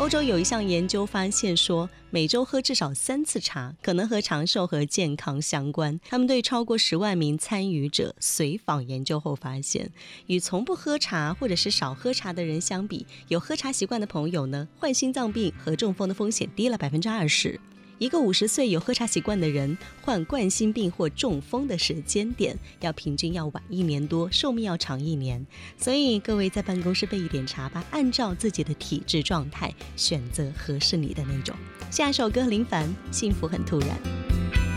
欧洲有一项研究发现说，每周喝至少3次茶可能和长寿和健康相关。他们对超过10万名参与者随访研究后发现，与从不喝茶或者是少喝茶的人相比，有喝茶习惯的朋友呢，患心脏病和中风的风险低了20%。一个50岁有喝茶习惯的人，患冠心病或中风的时间点平均要晚1年多，寿命要长1年。所以各位在办公室备一点茶吧，按照自己的体质状态选择合适你的那种。下一首歌林凡，幸福很突然。